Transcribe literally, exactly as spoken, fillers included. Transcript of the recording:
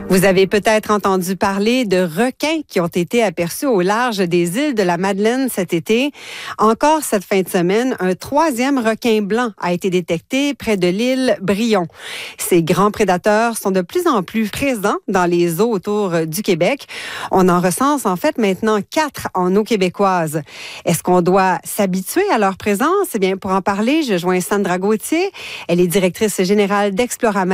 Vous avez peut-être entendu parler de requins qui ont été aperçus au large des îles de la Madeleine cet été. Encore cette fin de semaine, un troisième requin blanc a été détecté près de l'île Brion. Ces grands prédateurs sont de plus en plus présents dans les eaux autour du Québec. On en recense en fait maintenant quatre en eau québécoise. Est-ce qu'on doit s'habituer à leur présence? Eh bien, pour en parler, je joins Sandra Gauthier. Elle est directrice générale d'Explorama